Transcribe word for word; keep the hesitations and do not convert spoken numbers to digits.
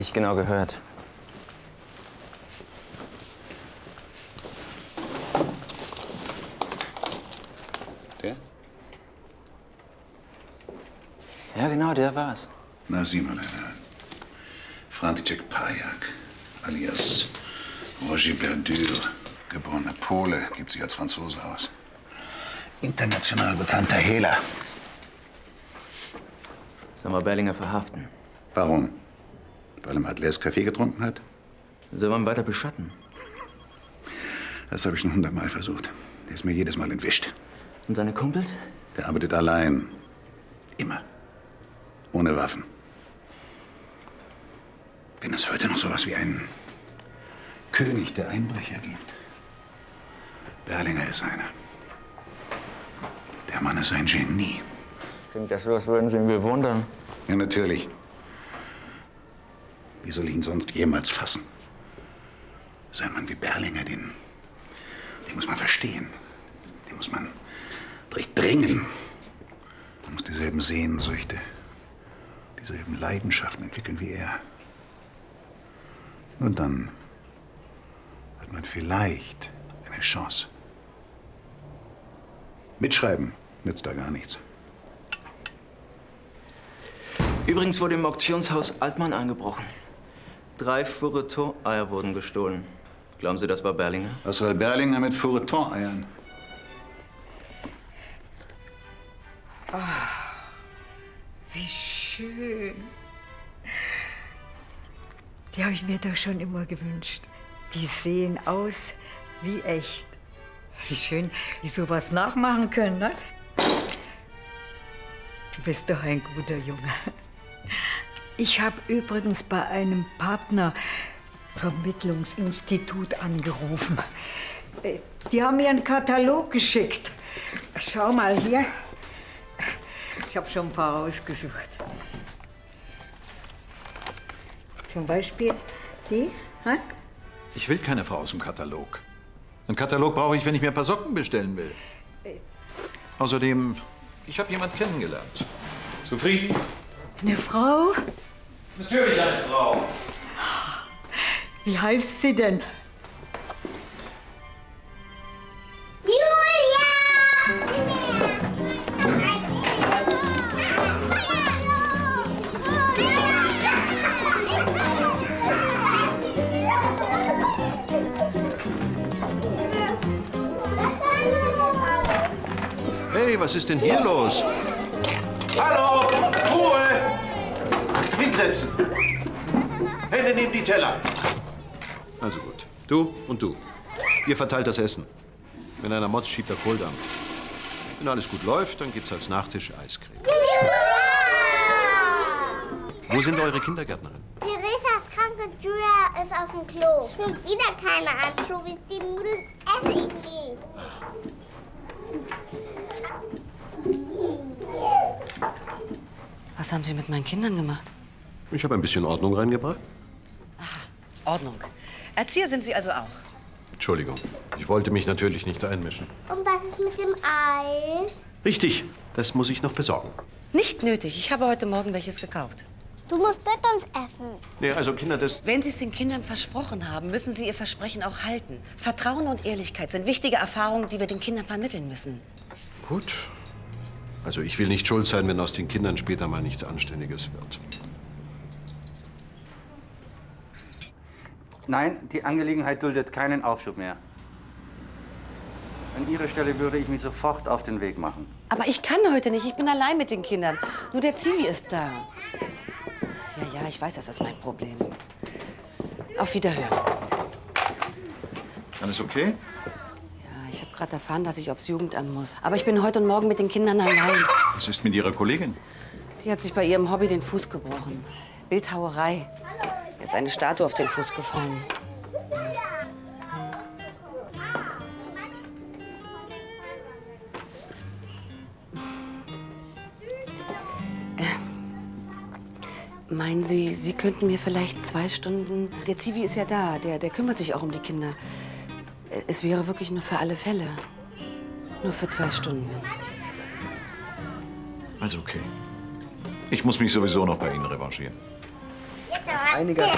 Ich genau gehört. Der? Ja, genau, der war's. Na, sieh mal einer. František Pajak, alias Roger Berdur, geborener Pole, gibt sich als Franzose aus. International bekannter Hehler. Sollen wir Berlinger verhaften? Warum? Weil er mal leeres Kaffee getrunken hat? Soll man weiter beschatten? Das habe ich schon hundertmal versucht. Der ist mir jedes Mal entwischt. Und seine Kumpels? Der arbeitet allein. Immer. Ohne Waffen. Wenn es heute noch sowas wie einen König der Einbrecher gibt. Berlinger ist einer. Der Mann ist ein Genie. Klingt das so, als würden Sie ihn bewundern. Ja, natürlich. Wie soll ich ihn sonst jemals fassen? So ein Mann wie Berlinger, den, den muss man verstehen. Den muss man durchdringen. Man muss dieselben Sehnsüchte, dieselben Leidenschaften entwickeln wie er. Nur dann hat man vielleicht eine Chance. Mitschreiben nützt da gar nichts. Übrigens wurde im Auktionshaus Altmann eingebrochen. Drei Fouretton-Eier wurden gestohlen. Glauben Sie, das war Berlinger? Was soll Berlinger mit Fouretton-Eiern? Oh, wie schön. Die habe ich mir doch schon immer gewünscht. Die sehen aus wie echt. Wie schön, die sowas nachmachen können, ne? Du bist doch ein guter Junge. Ich habe übrigens bei einem Partnervermittlungsinstitut angerufen. Die haben mir einen Katalog geschickt. Schau mal hier. Ich habe schon ein paar ausgesucht. Zum Beispiel die. Hm? Ich will keine Frau aus dem Katalog. Einen Katalog brauche ich, wenn ich mir ein paar Socken bestellen will. Außerdem, ich habe jemanden kennengelernt. Zufrieden? Eine Frau? Natürlich eine Frau. Wie heißt sie denn? Hey, was ist denn hier los? Hallo! Ruhe! Hinsetzen! Hände neben die Teller. Also gut. Du und du. Ihr verteilt das Essen. Wenn einer motzt, schiebt er Kohldampf. Wenn alles gut läuft, dann gibt's als Nachtisch Eiscreme. Wo sind eure Kindergärtnerinnen? Theresa ist krank und Julia ist auf dem Klo. Ich will wieder keine Anchovies. Die Nudeln esse ich nicht. Was haben Sie mit meinen Kindern gemacht? Ich habe ein bisschen Ordnung reingebracht. Ach, Ordnung. Erzieher sind Sie also auch? Entschuldigung, ich wollte mich natürlich nicht einmischen. Und was ist mit dem Eis? Richtig, das muss ich noch besorgen. Nicht nötig. Ich habe heute Morgen welches gekauft. Du musst mit uns essen. Nee, also Kinder, das... Wenn Sie es den Kindern versprochen haben, müssen Sie Ihr Versprechen auch halten. Vertrauen und Ehrlichkeit sind wichtige Erfahrungen, die wir den Kindern vermitteln müssen. Gut. Also ich will nicht schuld sein, wenn aus den Kindern später mal nichts Anständiges wird. Nein, die Angelegenheit duldet keinen Aufschub mehr. An Ihrer Stelle würde ich mich sofort auf den Weg machen. Aber ich kann heute nicht. Ich bin allein mit den Kindern. Nur der Zivi ist da. Ja, ja, ich weiß, das ist mein Problem. Auf Wiederhören. Alles okay? Ich habe gerade erfahren, dass ich aufs Jugendamt muss. Aber ich bin heute und morgen mit den Kindern allein. Was ist mit Ihrer Kollegin? Die hat sich bei ihrem Hobby den Fuß gebrochen. Bildhauerei. Ihr ist eine Statue auf den Fuß gefallen. Meinen Sie, Sie könnten mir vielleicht zwei Stunden... Der Zivi ist ja da, der, der kümmert sich auch um die Kinder. Es wäre wirklich nur für alle Fälle. Nur für zwei Stunden. Also okay. Ich muss mich sowieso noch bei Ihnen revanchieren. Einiger